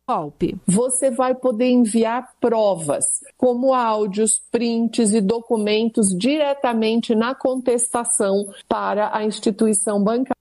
golpe? Você vai poder enviar provas, como áudios, prints e documentos diretamente na contestação para a instituição bancária.